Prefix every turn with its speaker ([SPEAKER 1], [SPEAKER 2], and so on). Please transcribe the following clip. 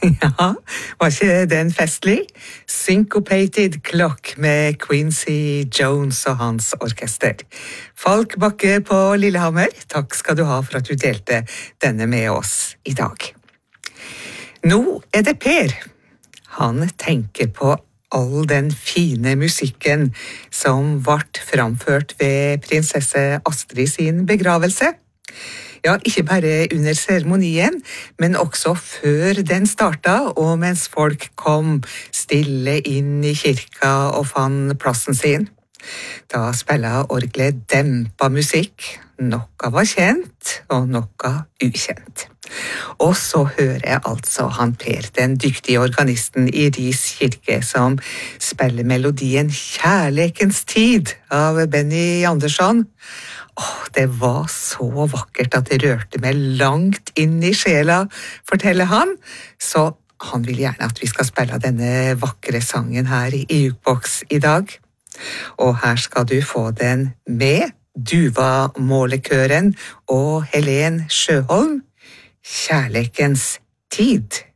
[SPEAKER 1] Ja, var ikke den festlig? Syncopated Clock med Quincy Jones og hans orkester. Falk Bakke på Lillehammer, takk skal du ha for at du delte denne med oss i dag. Nå er det Per. Han tenker på all den fine musikken som ble framført ved prinsesse Astrid sin begravelse. Ja, ikke bare under seremonien, men også før den startet, og mens folk kom stille inn i kirka og fant plassen sin. Da spillet orgelet dempa musikk, noe var kjent og noe ukjent. Og så hører jeg altså han Per, den dyktige organisten i Ris kirke, som spiller melodien Kjærlekens tid av Benny Andersson. Det var så vakkert at det rørte meg langt inn i sjela, forteller han. Så han vil gjerne at vi skal spille denne vakre sangen her i Jukebox i dag. Og her skal du få den med Duva Målekøren og Helen Sjøholm. Kjærlekens tid.